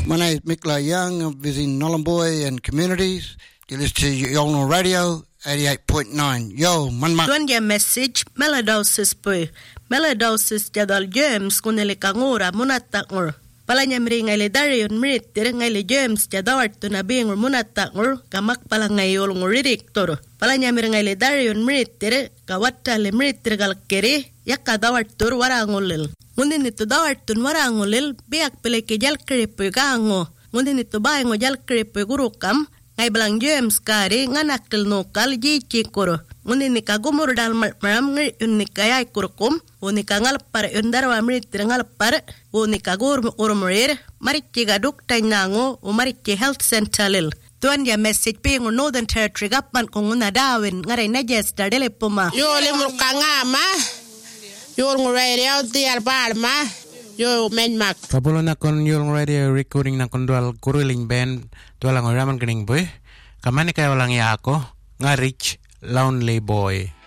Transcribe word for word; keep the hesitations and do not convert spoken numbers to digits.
My name is Mikla Young. I'm visiting Nhulunbuy and communities. You listen to Yolngu Radio, eighty-eight point nine. Yo, manma. Tuonja message, melodosis pui. Melodosis jadal James kunili kangura munatangur. Palanya mringaili dariun mrit tiringaili James jadawart tunabingur munatangur kamak palangay yolngu ridiktor. Palanya mringaili dariun mrit tir kawattali mrit tirgal kiri yakka dawart tur warangulil. Ngundin itu dawartun warangulil biak piliki jalkiripu gango. Ngundin itu bayango jalkiripu gurukam ngay belang James kari nganakil nukal jici kuro. Ngundin nika gumur dal maram ngir unika yay kurukum. Unika ngalpar undarwa mritir ngalpar. Unika gur urumurir. Marichi gaduk tainango umarichi health center lil. Tuan ya message pingu Northern Territory Government kung unadawin ngaray na jes dadili puma. Yo limul kangama. Yolngu Radio tiar palma. Yo menmak. Kapulo na kon Yolngu Radio recording na kon dual kuruling band dual ang oraman kaning boy. Kamani kayo lang ya ako nga Rich Lonely Boy.